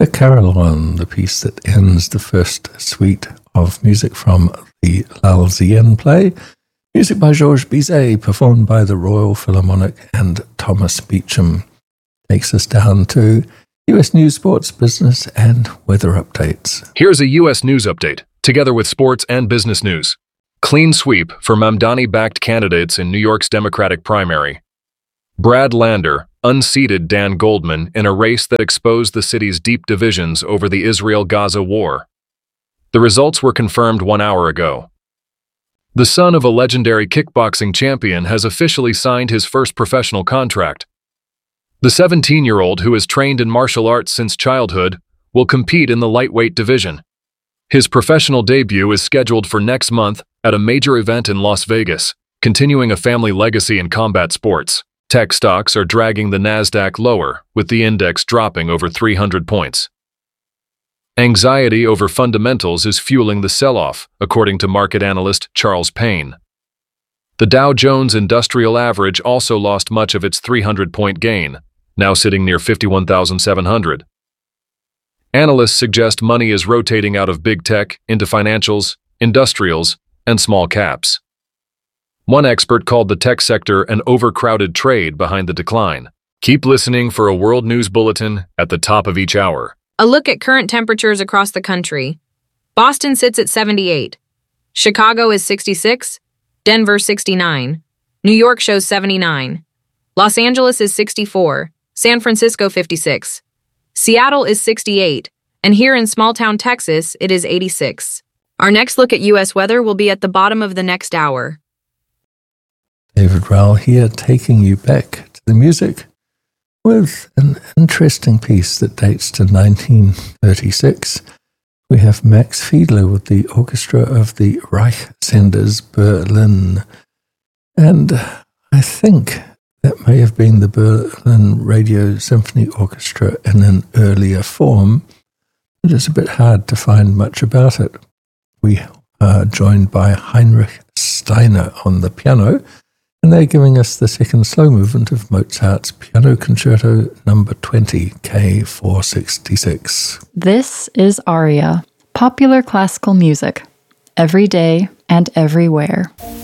The Carillon, the piece that ends the first suite of music from the L'Alzienne play. Music by Georges Bizet, performed by the Royal Philharmonic and Thomas Beecham. Takes us down to U.S. news, sports, business, and weather updates. Here's a U.S. news update, together with sports and business news. Clean sweep for Mamdani-backed candidates in New York's Democratic primary. Brad Lander unseated Dan Goldman in a race that exposed the city's deep divisions over the Israel-Gaza war. The results were confirmed 1 hour ago. The son of a legendary kickboxing champion has officially signed his first professional contract. The 17-year-old, who has trained in martial arts since childhood, will compete in the lightweight division. His professional debut is scheduled for next month at a major event in Las Vegas, continuing a family legacy in combat sports. Tech stocks are dragging the Nasdaq lower, with the index dropping over 300 points. Anxiety over fundamentals is fueling the sell-off, according to market analyst Charles Payne. The Dow Jones Industrial Average also lost much of its 300-point gain, now sitting near 51,700. Analysts suggest money is rotating out of big tech into financials, industrials, and small caps. One expert called the tech sector an overcrowded trade behind the decline. Keep listening for a world news bulletin at the top of each hour. A look at current temperatures across the country. Boston sits at 78. Chicago is 66. Denver 69. New York shows 79. Los Angeles is 64. San Francisco 56. Seattle is 68. And here in small-town Texas, it is 86. Our next look at U.S. weather will be at the bottom of the next hour. David Rowell here, taking you back to the music with an interesting piece that dates to 1936. We have Max Fiedler with the orchestra of the Reichssenders Berlin. And I think that may have been the Berlin Radio Symphony Orchestra in an earlier form. It is a bit hard to find much about it. We are joined by Heinrich Steiner on the piano, and they're giving us the second slow movement of Mozart's Piano Concerto No. 20, K466. This is Aria, popular classical music, every day and everywhere.